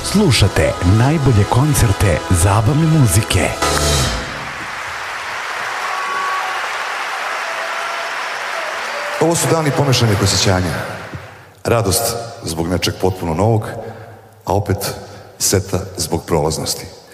Slušate najbolje koncerte zabavne muzike. Ovo su dani pomešanih osjećanja. Radost zbog nečeg potpuno novog, a opet seta zbog prolaznosti.